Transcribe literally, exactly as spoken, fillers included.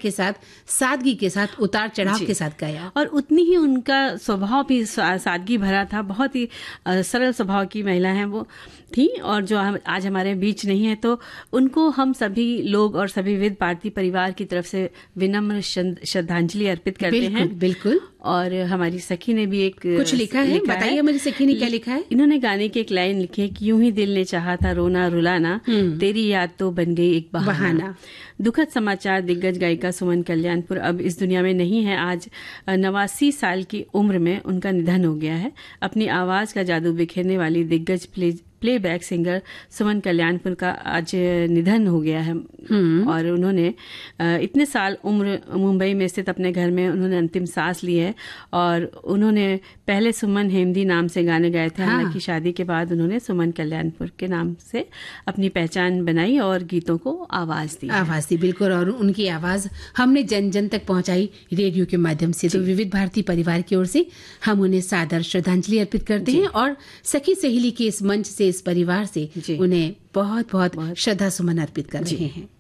के साथ, सादगी के साथ, उतार चढ़ाव के साथ गाया। और उतनी ही उनका स्वभाव भी सादगी भरा था। बहुत ही सरल स्वभाव की महिला हैं वो थी, और जो हम आज हमारे बीच नहीं है, तो उनको हम सभी लोग और सभी विविध भारती परिवार की तरफ से विनम्र श्रद्धांजलि अर्पित करते बिल्कुल, हैं। बिल्कुल। और हमारी सखी ने भी एक कुछ लिखा है, बताइए मेरी सखी ने क्या लिखा है। इन्होंने गाने की एक लाइन लिखी है कि यूं ही दिल ने चाहा था रोना रुलाना, तेरी याद तो बन गई एक बहाना। दुखद समाचार, दिग्गज गायिका सुमन कल्याणपुर अब इस दुनिया में नहीं है। आज नवासी साल की उम्र में उनका निधन हो गया है। अपनी आवाज का जादू बिखेरने वाली दिग्गज play playback singer Suman Kalyanpur का आज निधन हो गया है। और उन्होंने इतने साल उम्र मुंबई में स्थित अपने घर में उन्होंने अंतिम सांस ली है। और उन्होंने पहले सुमन हेमदी नाम से गाने गाए थे। हाँ। हालांकि शादी के बाद उन्होंने सुमन कल्याणपुर के नाम से अपनी पहचान बनाई और गीतों को आवाज दी आवाज दी बिल्कुल। और उनकी आवाज हमने जन जन तक पहुंचाई रेडियो के माध्यम से। तो विविध भारती परिवार की ओर से हम उन्हें सादर श्रद्धांजलि अर्पित करते हैं, और सखी सहेली के इस मंच से, इस परिवार से उन्हें बहुत बहुत श्रद्धा सुमन अर्पित कर रहे हैं।